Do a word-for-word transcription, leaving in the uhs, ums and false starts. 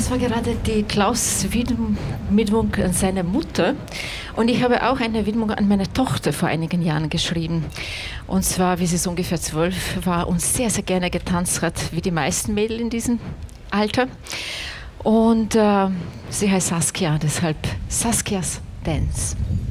das war gerade die Klaus-Widmung an seine Mutter. Und ich habe auch eine Widmung an meine Tochter vor einigen Jahren geschrieben. Und zwar, wie sie so ungefähr zwölf war und sehr, sehr gerne getanzt hat, wie die meisten Mädel in diesem Alter. Und äh, sie heißt Saskia, deshalb Saskias Dance.